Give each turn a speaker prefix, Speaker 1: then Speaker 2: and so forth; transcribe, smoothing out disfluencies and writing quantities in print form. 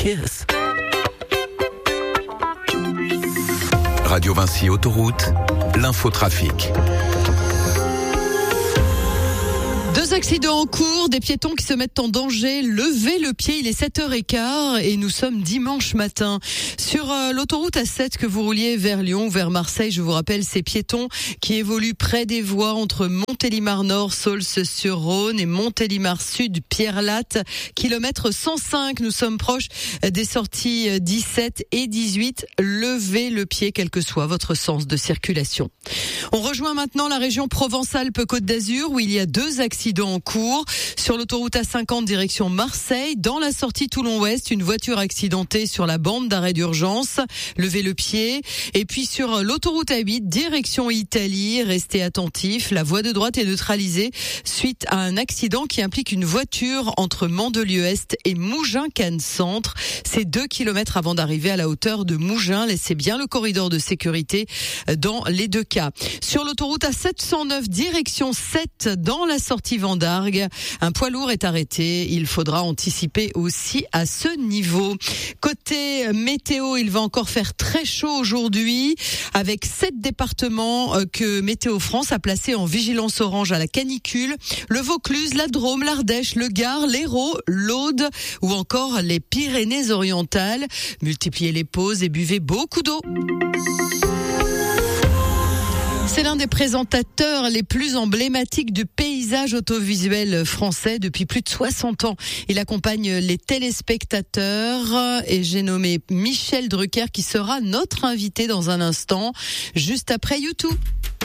Speaker 1: Kiss. Radio Vinci Autoroute, l'infotrafic.
Speaker 2: 2 accidents en cours, des piétons qui se mettent en danger. Levez le pied, il est 7h15 et nous sommes dimanche matin. Sur l'autoroute A7 que vous rouliez vers Lyon ou vers Marseille, je vous rappelle ces piétons qui évoluent près des voies entre Montélimar Nord, Saulce-sur-Rhône et Montélimar Sud, Pierre-Latte, kilomètre 105. Nous sommes proches des sorties 17 et 18. Levez le pied, quel que soit votre sens de circulation. On rejoint maintenant la région Provence-Alpes-Côte d'Azur où il y a 2 accidents en cours. Sur l'autoroute A50 direction Marseille, dans la sortie Toulon-Ouest, une voiture accidentée sur la bande d'arrêt d'urgence. Levez le pied. Et puis sur l'autoroute A8 direction Italie, restez attentifs. La voie de droite est neutralisée suite à un accident qui implique une voiture entre Mandelieu-Est et Mougins-Cannes-Centre. C'est 2 kilomètres avant d'arriver à la hauteur de Mougins. Laissez bien le corridor de sécurité dans les 2 cas. Sur l'autoroute A709 direction 7 dans la sortie Vendargue, un poids lourd est arrêté. Il faudra anticiper aussi à ce niveau. Côté météo, il va encore faire très chaud aujourd'hui avec 7 départements que Météo France a placés en vigilance orange à la canicule. Le Vaucluse, la Drôme, l'Ardèche, le Gard, l'Hérault, l'Aude ou encore les Pyrénées-Orientales. Multipliez les pauses et buvez beaucoup d'eau. C'est l'un des présentateurs les plus emblématiques du paysage audiovisuel français depuis plus de 60 ans. Il accompagne les téléspectateurs et j'ai nommé Michel Drucker qui sera notre invité dans un instant, juste après YouTube.